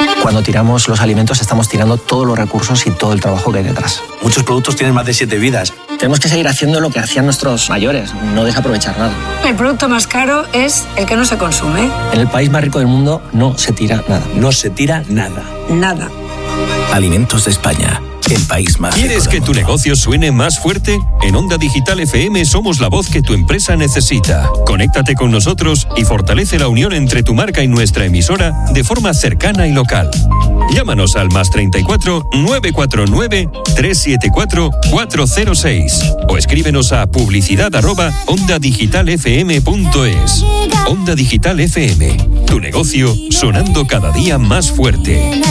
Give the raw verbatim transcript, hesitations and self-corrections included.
Cuando tiramos los alimentos estamos tirando todos los recursos y todo el trabajo que hay detrás. Muchos productos tienen más de siete vidas. Tenemos que seguir haciendo lo que hacían nuestros mayores, no desaprovechar nada. El producto más caro es el que no se consume. En el país más rico del mundo no se tira nada. No se tira nada. Nada. Alimentos de España. El país más rico. ¿Quieres que tu negocio suene más fuerte? En Onda Digital F M somos la voz que tu empresa necesita. Conéctate con nosotros y fortalece la unión entre tu marca y nuestra emisora de forma cercana y local. Llámanos al más treinta y cuatro, nueve cuatro nueve, tres siete cuatro, cuatro cero seis o escríbenos a publicidad arroba onda digital f m punto es. Onda Digital F M, tu negocio sonando cada día más fuerte.